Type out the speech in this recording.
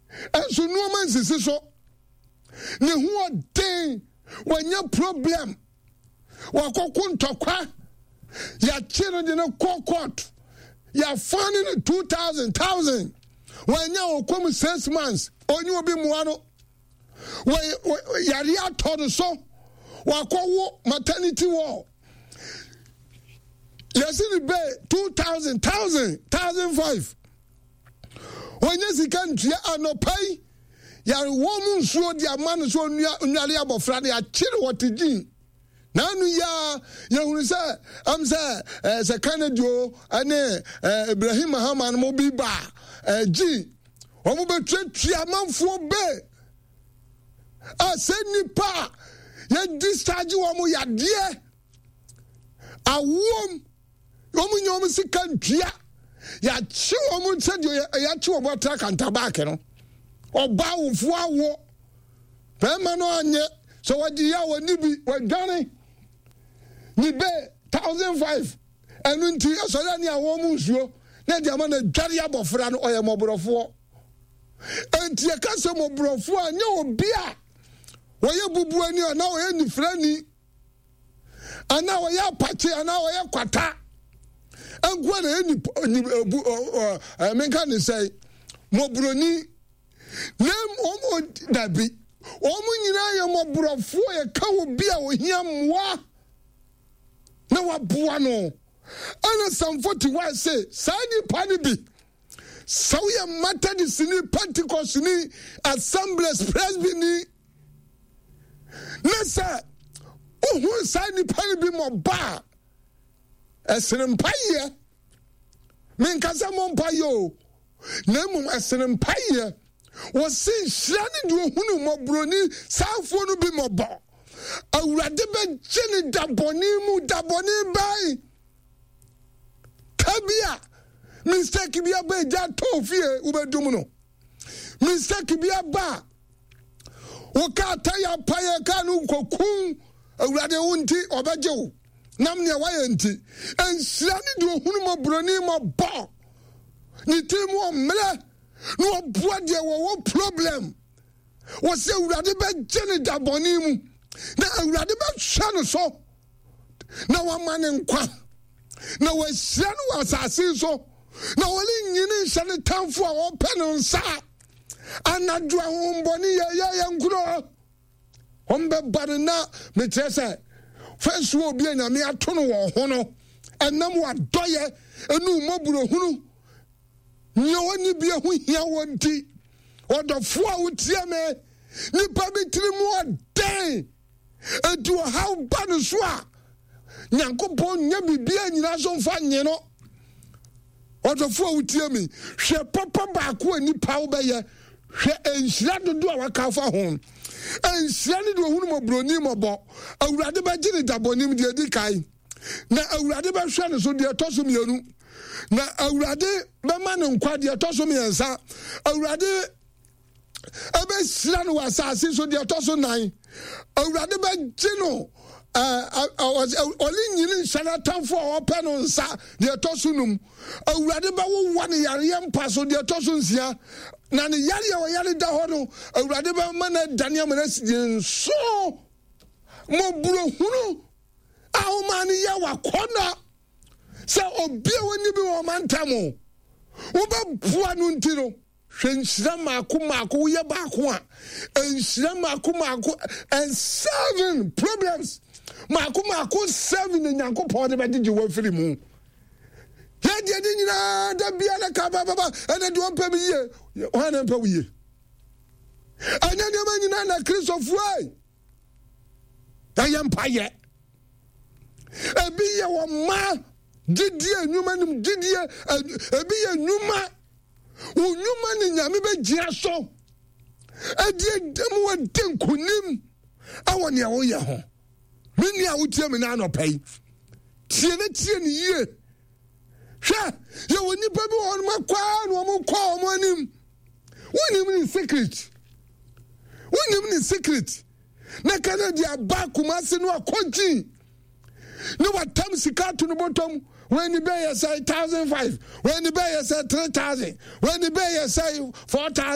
enso no man sisi so ne ho den wanya problem wakoko ntokwa ya chiro de no court ya finding 2,000 wanya okom 6 months onye obi muano yari atoro so wakowo maternity wall yes in be 1,500 onye sikantua anopai yari womu nsuo di amanu so nwale abofra de akire wotigi nanu ya hunu say am say se Kanadio ane Ibrahim Muhammad mo bi ba ji omo betwetwe amanfo be asenipa ya discharge womo yade awom womo nyom sikantua ya chi womo sadio ya chi womo traka ntabake no oba wofo awo pema no anye so wadi ya woni bi wadwane ni be 1,500 enu nti asoya ni awon mu nsuo na dia ma na dware abofra no oye mobrofo enti e kase mobrofo anye obi a woye bubu ani ona woye nifrani ana woye apache ana woye kwata angwa na ni menka ni say mobroni nem omo dabi omo nyina ye mobrofo ye ka obi a ohia mwa na waboa no ana Psalm 41 say sani pani bi sauya Methodist ni Pentecost ni Assemblies Presbytery nessa sani pani bi mo ba esrempaye men kasa mo mpayo na mum esrempaye wo sin shani do hunu mo broni sanfo no bi mo ba awurade be gene daboni bai kabia mistake bia ba ja tofie ubedum no mistake bia ba wo ka taya paye ka nu kokun awurade wonti obejewo nam ne waye nti enhira ne de ohunu mo broni mo ba ni timu omle no oboa de wo problem wo se awurade be gene daboni mu na awurade ba hwa no so na wa mane nkwa na wa hia no asase so na wole nyine hia ne tamfo a wo pe no nsa anadwo ahomboni ya nkuro hombe bare na metrese fesu obi anyame ato no wo ho no enam wa doye enu moburo hunu nyewani bi hu hia wonti odofo a wotie me nipa bitirimu oden edu how bad so a nyankopon nya bibia nyina so mfa nye no odofo wutie mi hwe papa ba ko anipa wo beye hwe enhira dodo a wakafa ho enhira ne do hunu mo broni mo bo awurade ba gine dabonim de edi kai na awurade ba hwe ne so de toso mienu na awurade ba ma ne nkwa de toso miensa awurade ebe sira no wasase so de toso nan awurade ba gino oli nyini sana tamfo a ope no nsa de toso num awurade ba wo wane yare mpa so de toso nsia na ne yare a yare da ho no awurade ba ma na Daniel Meresi so mo buro hunu a o ma ne ya wakona se obi a woni bi wo mantamo wo ba bua no ntiro hwenhyira maako ye ba ko a enhyira maako and 7 problems maako 7 nyankopon de bedi wo firi mu ye de nyina da bia na ka baba ene de ompa bi ye ho na mpa wiye anya de ma nyina na Christopher ai ayampa ye ebi ye wo ma didie nyuma nim didie ebi ye nyuma unyuma ni nyame be gia so adie dem wa denkunim awon ya wo ye ho mini a wotie me na anopai tie ni ye hwe ye woni pa bi won makwa no mo kwa mo anim wonim ni secret na Canada ba kumase no akonji no watam sikato no bottom when the bay say 1,500 when the bay say 3,000 when the bay say 4,000